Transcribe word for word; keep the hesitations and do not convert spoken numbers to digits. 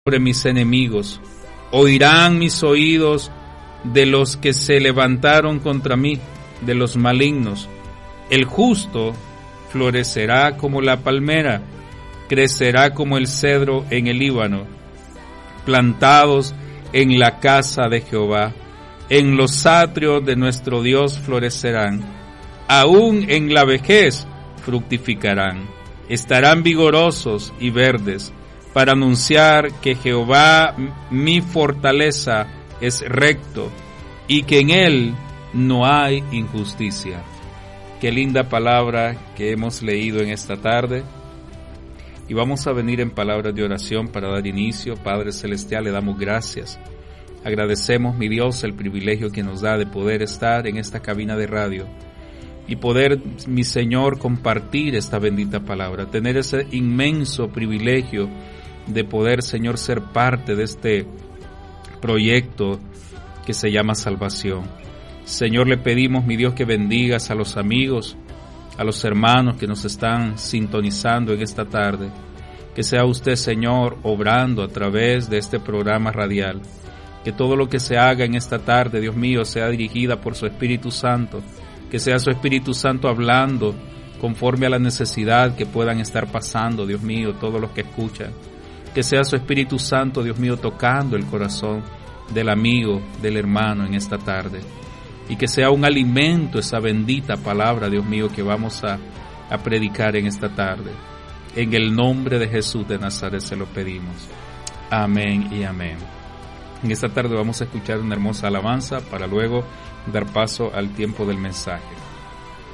sobre mis enemigos. Oirán mis oídos de los que se levantaron contra mí, de los malignos. El justo florecerá como la palmera, crecerá como el cedro en el Líbano, plantados en la casa de Jehová. En los atrios de nuestro Dios florecerán, aún en la vejez fructificarán. Estarán vigorosos y verdes, para anunciar que Jehová, mi fortaleza, es recto, y que en Él no hay injusticia. Qué linda palabra que hemos leído en esta tarde. Y vamos a venir en palabras de oración para dar inicio. Padre Celestial, le damos gracias. Agradecemos, mi Dios, el privilegio que nos da de poder estar en esta cabina de radio y poder, mi Señor, compartir esta bendita palabra, tener ese inmenso privilegio de poder, Señor, ser parte de este proyecto que se llama salvación. Señor, le pedimos, mi Dios, que bendigas a los amigos, a los hermanos que nos están sintonizando en esta tarde. Que sea usted, Señor, obrando a través de este programa radial. Que todo lo que se haga en esta tarde, Dios mío, sea dirigida por su Espíritu Santo. Que sea su Espíritu Santo hablando conforme a la necesidad que puedan estar pasando, Dios mío, todos los que escuchan. Que sea su Espíritu Santo, Dios mío, tocando el corazón del amigo, del hermano en esta tarde. Y que sea un alimento esa bendita palabra, Dios mío, que vamos a, a predicar en esta tarde. En el nombre de Jesús de Nazaret se lo pedimos. Amén y amén. En esta tarde vamos a escuchar una hermosa alabanza para luego dar paso al tiempo del mensaje.